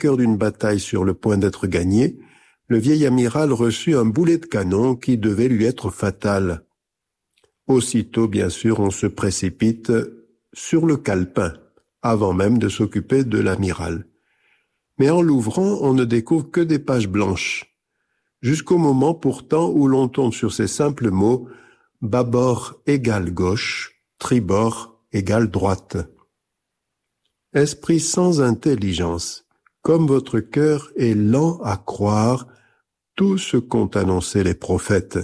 vainqueur d'une bataille sur le point d'être gagnée, le vieil amiral reçut un boulet de canon qui devait lui être fatal. Aussitôt, bien sûr, on se précipite sur le calepin, avant même de s'occuper de l'amiral. Mais en l'ouvrant, on ne découvre que des pages blanches, jusqu'au moment pourtant où l'on tombe sur ces simples mots « bâbord égale gauche, tribord égale droite ». Esprit sans intelligence, comme votre cœur est lent à croire tout ce qu'ont annoncé les prophètes.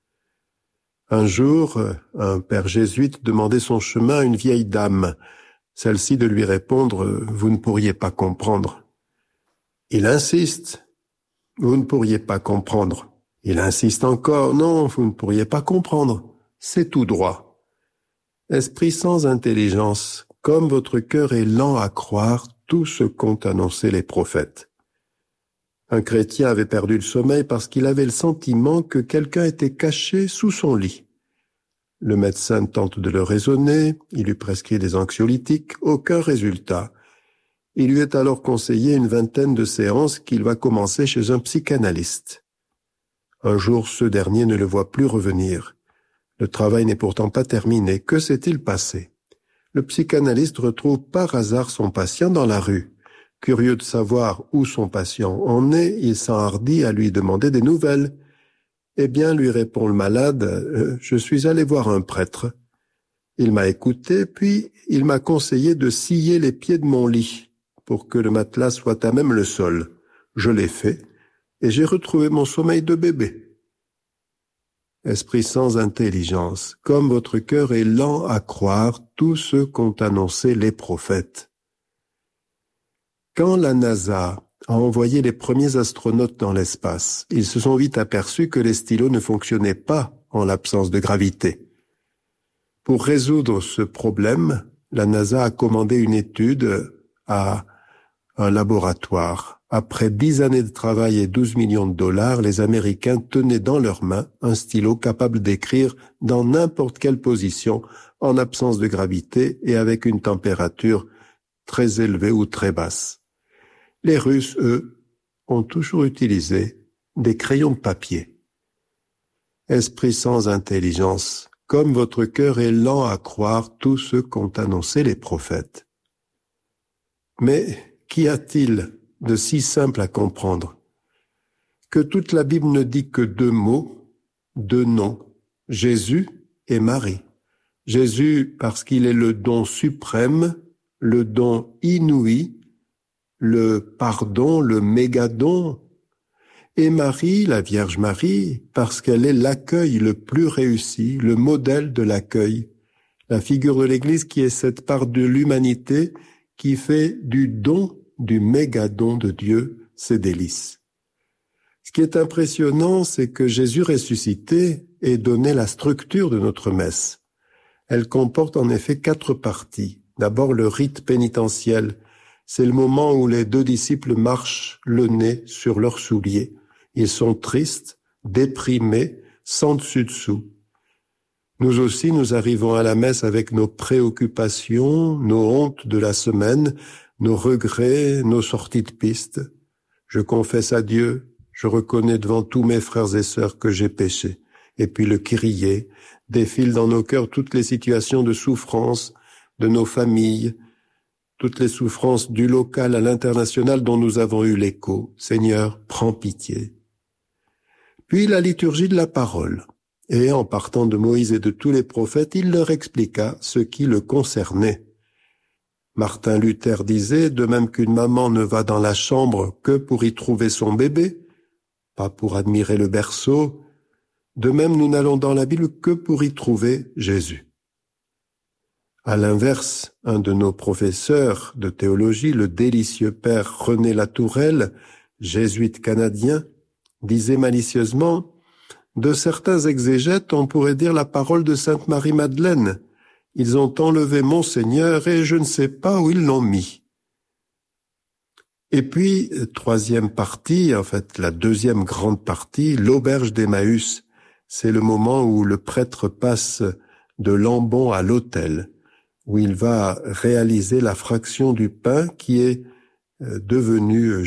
Un jour, un père jésuite demandait son chemin à une vieille dame. Celle-ci de lui répondre « Vous ne pourriez pas comprendre ». Il insiste « Vous ne pourriez pas comprendre ». Il insiste encore « Non, vous ne pourriez pas comprendre. C'est tout droit ». Esprit sans intelligence, comme votre cœur est lent à croire tout ce qu'ont annoncé les prophètes. Un chrétien avait perdu le sommeil parce qu'il avait le sentiment que quelqu'un était caché sous son lit. Le médecin tente de le raisonner, il lui prescrit des anxiolytiques, aucun résultat. Il lui est alors conseillé une vingtaine de séances qu'il va commencer chez un psychanalyste. Un jour, ce dernier ne le voit plus revenir. Le travail n'est pourtant pas terminé. Que s'est-il passé? Le psychanalyste retrouve par hasard son patient dans la rue. Curieux de savoir où son patient en est, il s'enhardit à lui demander des nouvelles. Eh bien, lui répond le malade, je suis allé voir un prêtre. Il m'a écouté, puis il m'a conseillé de scier les pieds de mon lit pour que le matelas soit à même le sol. Je l'ai fait et j'ai retrouvé mon sommeil de bébé. Esprit sans intelligence, comme votre cœur est lent à croire tout ce qu'ont annoncé les prophètes. Quand la NASA a envoyé les premiers astronautes dans l'espace, ils se sont vite aperçus que les stylos ne fonctionnaient pas en l'absence de gravité. Pour résoudre ce problème, la NASA a commandé une étude à un laboratoire. Après 10 années de travail et 12 millions de dollars, les Américains tenaient dans leurs mains un stylo capable d'écrire dans n'importe quelle position, en absence de gravité et avec une température très élevée ou très basse. Les Russes, eux, ont toujours utilisé des crayons de papier. Esprit sans intelligence, comme votre cœur est lent à croire tout ce qu'ont annoncé les prophètes. Mais qu'y a-t-il de si simple à comprendre? Que toute la Bible ne dit que 2 mots, 2 noms, Jésus et Marie. Jésus parce qu'il est le don suprême, le don inouï, le pardon, le mégadon, et Marie, la Vierge Marie, parce qu'elle est l'accueil le plus réussi, le modèle de l'accueil, la figure de l'Église qui est cette part de l'humanité qui fait du don, du mégadon de Dieu, ses délices. Ce qui est impressionnant, c'est que Jésus ressuscité ait donné la structure de notre messe. Elle comporte en effet 4 parties. D'abord, le rite pénitentiel. C'est le moment où les 2 disciples marchent le nez sur leurs souliers. Ils sont tristes, déprimés, sans dessus-dessous. Nous aussi, nous arrivons à la messe avec nos préoccupations, nos hontes de la semaine, nos regrets, nos sorties de piste. Je confesse à Dieu, je reconnais devant tous mes frères et sœurs que j'ai péché. Et puis le Kyrie défile dans nos cœurs toutes les situations de souffrance de nos familles, toutes les souffrances du local à l'international dont nous avons eu l'écho. Seigneur, prends pitié. Puis la liturgie de la parole. Et en partant de Moïse et de tous les prophètes, il leur expliqua ce qui le concernait. Martin Luther disait, de même qu'une maman ne va dans la chambre que pour y trouver son bébé, pas pour admirer le berceau, de même nous n'allons dans la Bible que pour y trouver Jésus. À l'inverse, un de nos professeurs de théologie, le délicieux père René Latourelle, jésuite canadien, disait malicieusement « De certains exégètes, on pourrait dire la parole de Sainte Marie-Madeleine. Ils ont enlevé mon Seigneur et je ne sais pas où ils l'ont mis. » Et puis, 3e partie, en fait la 2e grande partie, l'auberge d'Emmaüs. C'est le moment où le prêtre passe de l'ambon à l'autel, où il va réaliser la fraction du pain qui est devenu